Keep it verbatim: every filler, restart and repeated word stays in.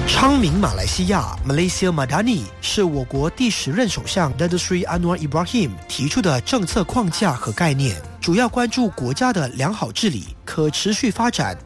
昌明马来西亚 Malaysia Madani 是我国第十任首相 Datuk Seri Anwar Ibrahim 提出的政策框架和概念，主要关注国家的良好治理、可持续发展